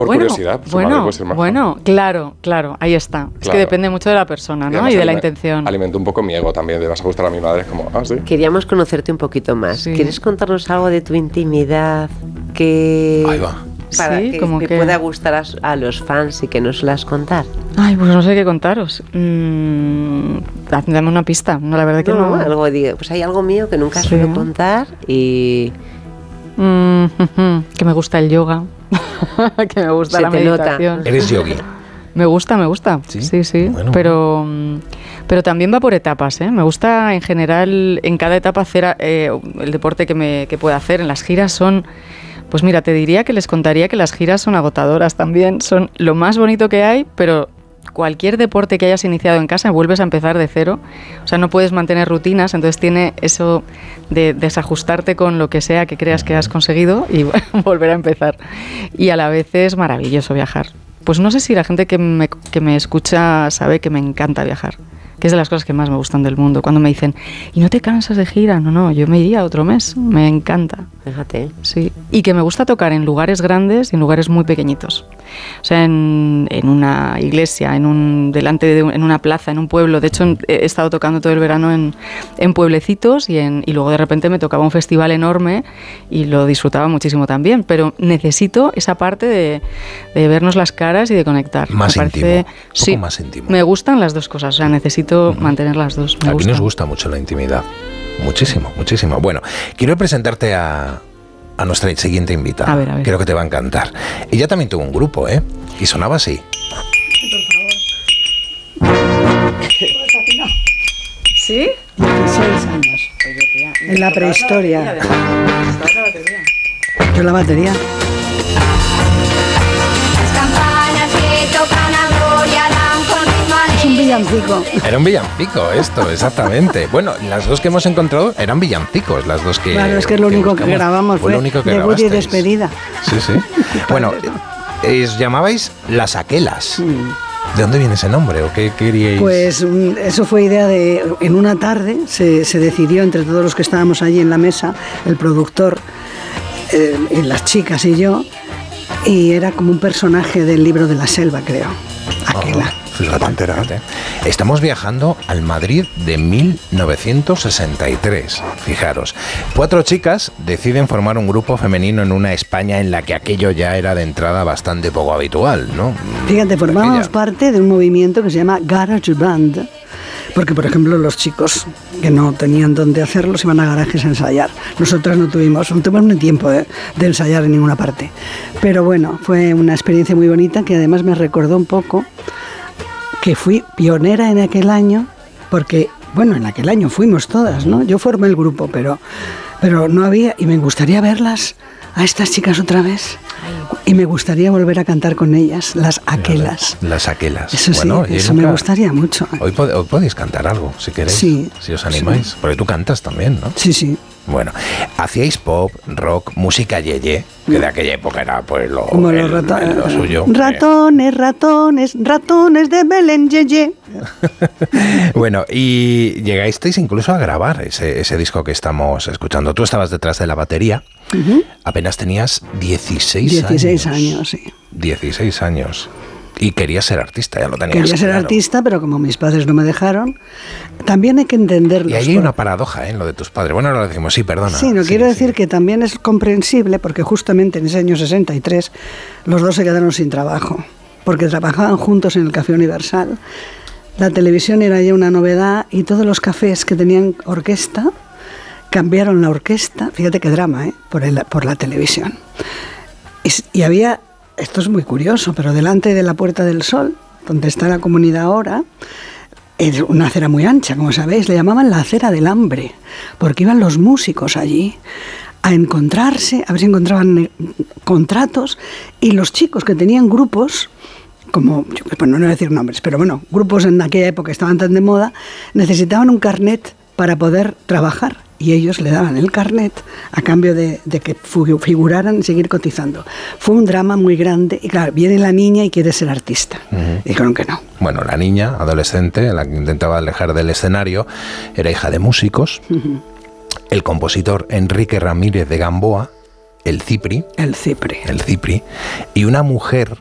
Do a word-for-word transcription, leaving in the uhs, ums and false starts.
Por bueno, curiosidad, pues bueno, puede ser más bueno, fan. claro, claro, ahí está. Claro. Es que depende mucho de la persona, ¿no? Y, y de la intención. Alimento un poco mi ego también, de vas a gustar a mi madre, es como, ah, sí. Queríamos conocerte un poquito más. Sí. ¿Quieres contarnos algo de tu intimidad que... Ahí va. Para sí, que, como que, que pueda gustar a, a los fans y que nos las contar? Ay, pues no sé qué contaros. Mm, dame una pista. No, la verdad que no. no. Algo digo, pues hay algo mío que nunca sí. suelo contar y... Mm, que me gusta el yoga. Que me gusta Se la te meditación. nota. Eres yogi. Me gusta, me gusta. Sí, sí. sí. Bueno. Pero, pero también va por etapas, ¿eh? Me gusta en general, en cada etapa hacer eh, el deporte que, me, que pueda hacer. En las giras son... Pues mira, te diría que les contaría que las giras son agotadoras también. Son lo más bonito que hay, pero cualquier deporte que hayas iniciado en casa vuelves a empezar de cero. O sea, no puedes mantener rutinas, entonces tiene eso de desajustarte con lo que sea que creas que has conseguido y volver a empezar. Y a la vez es maravilloso viajar. Pues no sé si la gente que me, que me escucha sabe que me encanta viajar, que es de las cosas que más me gustan del mundo. Cuando me dicen, ¿y no te cansas de gira? No, no, yo me iría otro mes, me encanta. Fíjate. Sí, y que me gusta tocar en lugares grandes y en lugares muy pequeñitos. O sea, en, en una iglesia, en un delante de un, en una plaza, en un pueblo. De hecho, he estado tocando todo el verano en, en pueblecitos y, en, y luego de repente me tocaba un festival enorme y lo disfrutaba muchísimo también. Pero necesito esa parte de, de vernos las caras y de conectar. Más me íntimo, parece, un poco sí, más íntimo. Me gustan las dos cosas, o sea, necesito uh-huh. mantener las dos. Me Aquí gusta. nos gusta mucho la intimidad. Muchísimo, muchísimo. Bueno, quiero presentarte a, a nuestra siguiente invitada. A ver, a ver. Creo que te va a encantar. Ella también tuvo un grupo, ¿eh? Y sonaba así. Por favor. ¿Sí? dieciséis años. Oye, tía, en la prehistoria. La batería. Yo la batería. Las campanas que tocan a gloria dan con ritmo alegre. Es un villancico. Era un villancico esto, exactamente. Bueno, las dos que hemos encontrado eran villancicos, las dos que... Claro, es que es lo que único buscamos. que grabamos, fue lo único que debut y grabasteis. despedida. Sí, sí. Bueno, eh, os llamabais Las Aquelas. Mm. ¿De dónde viene ese nombre o qué queríais? Pues mm, eso fue idea de... En una tarde se, se decidió entre todos los que estábamos allí en la mesa, el productor, eh, y las chicas y yo, y era como un personaje del libro de la selva, creo. Aquela. Oh. La Pantera. Estamos viajando al Madrid de mil novecientos sesenta y tres. Fijaros, cuatro chicas deciden formar un grupo femenino en una España en la que aquello ya era de entrada bastante poco habitual, ¿no? Fíjate, formábamos Aquella. parte de un movimiento que se llama Garage Band, porque, por ejemplo, los chicos que no tenían dónde hacerlo se iban a garajes a ensayar. Nosotras no tuvimos, no tuvimos ni tiempo de, de ensayar en ninguna parte. Pero bueno, fue una experiencia muy bonita que además me recordó un poco que fui pionera en aquel año, porque, bueno, en aquel año fuimos todas, ¿no? Yo formé el grupo, pero, pero no había, y me gustaría verlas a estas chicas otra vez. Y me gustaría volver a cantar con ellas, las Aquelas. Las Aquelas. Eso bueno, sí, eso nunca... me gustaría mucho. Hoy, pod- hoy podéis cantar algo, si queréis, sí, si os animáis. Sí. Porque tú cantas también, ¿no? Sí, sí. Bueno, hacíais pop, rock, música yeye, que de aquella época era pues lo, Como el, los rato- el- lo suyo. Ratones, ratones, ratones de Belén, yeye. Bueno, y llegasteis incluso a grabar ese, ese disco que estamos escuchando. Tú estabas detrás de la batería, uh-huh. apenas tenías dieciséis años. dieciséis años, sí. dieciséis años. Y querías ser artista, ya lo tenías Quería ser claro. artista, pero como mis padres no me dejaron, también hay que entenderlo. Y ahí hay una paradoja, ¿eh? En lo de tus padres. Bueno, ahora lo decimos, sí, perdona. Sí, no sí, quiero sí. decir que también es comprensible, porque justamente en ese año sesenta y tres los dos se quedaron sin trabajo, porque trabajaban juntos en el Café Universal. La televisión era ya una novedad y todos los cafés que tenían orquesta cambiaron la orquesta, fíjate qué drama, ¿eh? por, el, por la televisión. Y, y había, esto es muy curioso, pero delante de la Puerta del Sol, donde está la comunidad ahora, es una acera muy ancha, como sabéis, le llamaban la acera del hambre, porque iban los músicos allí a encontrarse, a ver si encontraban contratos, y los chicos que tenían grupos, como, bueno, no voy a decir nombres, pero bueno, grupos en aquella época estaban tan de moda, necesitaban un carnet para poder trabajar, y ellos le daban el carnet a cambio de, de que figuraran y seguir cotizando. Fue un drama muy grande, y claro, viene la niña y quiere ser artista. Uh-huh. Dijeron que no. Bueno, la niña, adolescente, la que intentaba alejar del escenario, era hija de músicos. Uh-huh. El compositor Enrique Ramírez de Gamboa el Cipri. El Cipri. El Cipri. Y una mujer